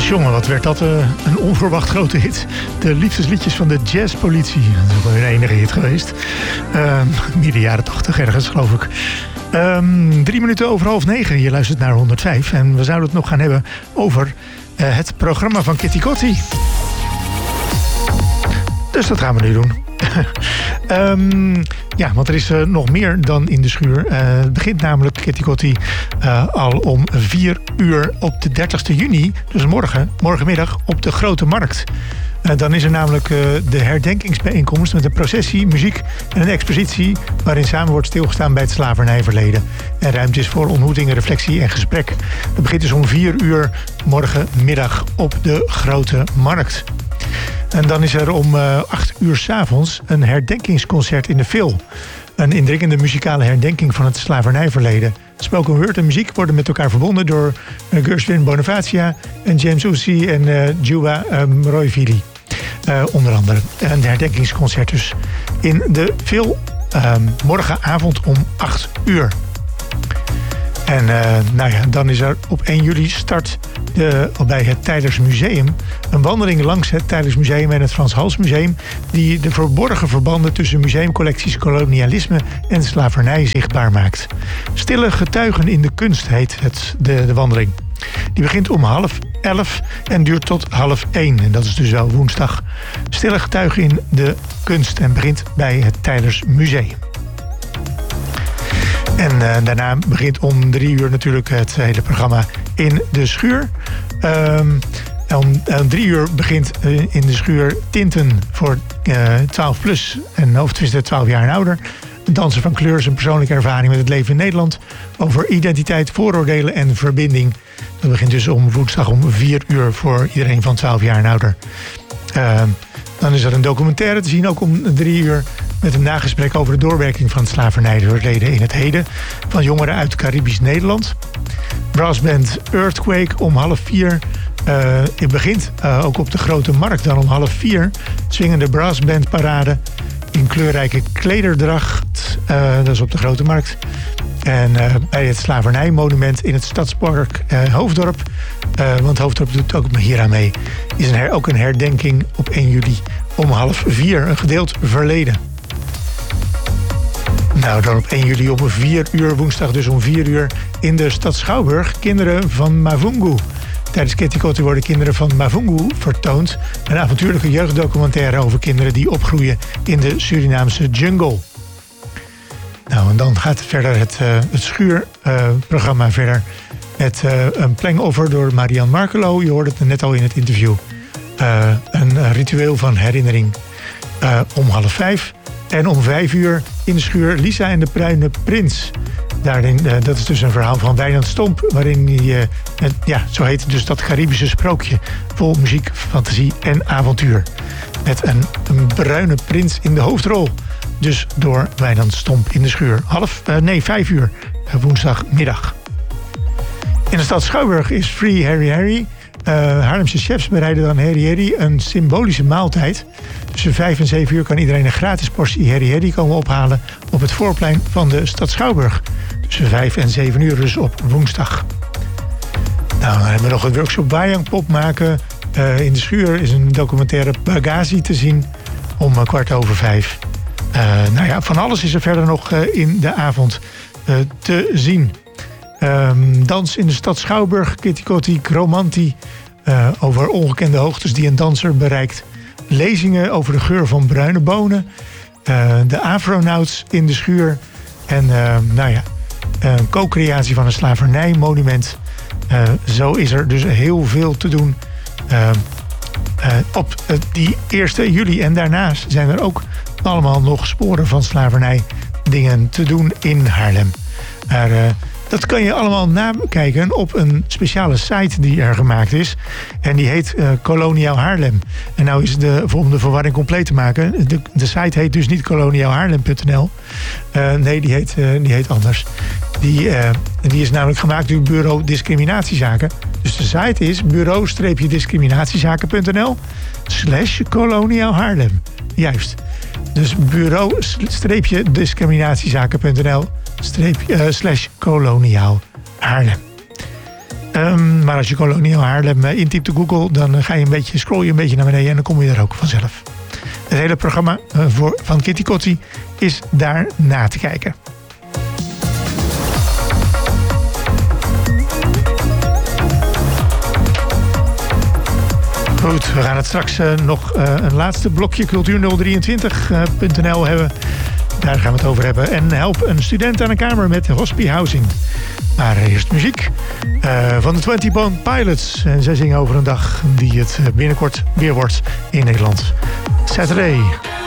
Jongen, wat werd dat een onverwacht grote hit. De liefdesliedjes van de Jazzpolitie. Dat is wel hun enige hit geweest. Midden jaren 80 ergens, geloof ik. 3 minuten over 8:30. Je luistert naar 105. En we zouden het nog gaan hebben over het programma van Kitty Kotti. Dus dat gaan we nu doen. Ja, want er is nog meer dan in de schuur. Het begint namelijk Kitty Kotti al om 4 uur op de 30 juni. Dus morgenmiddag op de Grote Markt. Dan is er namelijk de herdenkingsbijeenkomst met een processie, muziek en een expositie waarin samen wordt stilgestaan bij het slavernijverleden. En ruimte is voor ontmoetingen, reflectie en gesprek. Het begint dus om 4 uur morgenmiddag op de Grote Markt. En dan is er om 8 uur 's avonds een herdenkingsconcert in de Phil. Een indringende muzikale herdenking van het slavernijverleden. Spoken word en muziek worden met elkaar verbonden door Gershwin Bonifacia en James Uzi en Juba Royvili. Onder andere een herdenkingsconcert dus in de Phil morgenavond om 8 uur. En nou ja, dan is er op 1 juli start bij het Teylers Museum een wandeling langs het Teylers Museum en het Frans Hals Museum die de verborgen verbanden tussen museumcollecties, kolonialisme en slavernij zichtbaar maakt. Stille getuigen in de kunst heet de wandeling. Die begint om 10:30 en duurt tot 12:30. En dat is dus wel woensdag. Stille getuigen in de kunst en begint bij het Teylers Museum. En daarna begint om 3 uur natuurlijk het hele programma in de schuur. Om 3 uur begint in de schuur Tinten voor 12 plus en hoofdvisten 12 jaar en ouder. Dansen van kleur is een persoonlijke ervaring met het leven in Nederland. Over identiteit, vooroordelen en verbinding. Dat begint dus om woensdag om 4 uur voor iedereen van 12 jaar en ouder. Dan is er een documentaire te zien, ook om 3 uur... met een nagesprek over de doorwerking van het slavernijverleden in het heden... van jongeren uit Caribisch Nederland. Brassband Earthquake om 3:30. Het begint ook op de Grote Markt dan om 3:30. Swingende brassband parade in kleurrijke klederdracht. Dat is op de Grote Markt. En bij het slavernijmonument in het Stadspark Hoofddorp... want Hoofddorp doet ook hier aan mee... is ook een herdenking op 1 juli om 3:30. Een gedeeld verleden. Nou, dan op 1 juli om 4 uur, woensdag dus om 4 uur... in de stad Schouwburg, Kinderen van Mavungu. Tijdens Kitty Kotti worden Kinderen van Mavungu vertoond. Een avontuurlijke jeugddocumentaire over kinderen die opgroeien in de Surinaamse jungle. Nou, en dan gaat verder het schuurprogramma verder met een plengoffer door Marianne Markelo. Je hoorde het net al in het interview. Een ritueel van herinnering om 4:30. En om 5 uur in de schuur Lisa en de Bruine Prins. Daarin, dat is dus een verhaal van Wijnand Stomp, waarin hij, zo heet dus dat Caribische sprookje, vol muziek, fantasie en avontuur. Met een bruine prins in de hoofdrol. Dus door Wijnand Stomp in de schuur. 5 uur, woensdagmiddag. In de stad Schouwburg is Free Harry Harry. Haarlemse chefs bereiden dan Harry Harry een symbolische maaltijd. Tussen 5 en 7 uur kan iedereen een gratis portie Harry Harry komen ophalen op het voorplein van de stad Schouwburg. Tussen 5 en 7 uur dus op woensdag. Nou, dan hebben we nog een workshop Wayang pop maken. In de schuur is een documentaire Bagazi te zien om 5:15. Nou ja, van alles is er verder nog in de avond te zien. Dans in de stad Schouwburg, Kitty Kotti, Chromanti, over ongekende hoogtes die een danser bereikt. Lezingen over de geur van bruine bonen. De Afronauts in de schuur. En een co-creatie van een slavernijmonument. Zo is er dus heel veel te doen op die 1 juli. En daarnaast zijn er ook allemaal nog sporen van slavernij dingen te doen in Haarlem. Dat kan je allemaal nakijken op een speciale site die er gemaakt is. En die heet Koloniaal Haarlem. En nou is om de verwarring compleet te maken... De site heet dus niet koloniaalhaarlem.nl. Nee, die heet anders. Die is namelijk gemaakt door Bureau Discriminatiezaken. Dus de site is bureau-discriminatiezaken.nl/koloniaal Haarlem. Juist. Dus bureau-discriminatiezaken.nl /koloniaal Haarlem. Maar als je Kolonial Haarlem intypt op Google, dan scroll je een beetje naar beneden en dan kom je er ook vanzelf. Het hele programma van Kitty Kotti is daar na te kijken. Goed, we gaan het straks nog een laatste blokje cultuur023.nl hebben. Daar gaan we het over hebben. En help een student aan een kamer met Hospie Housing. Maar eerst muziek van de 20 Bone Pilots. En zij zingen over een dag die het binnenkort weer wordt in Nederland. Saturday.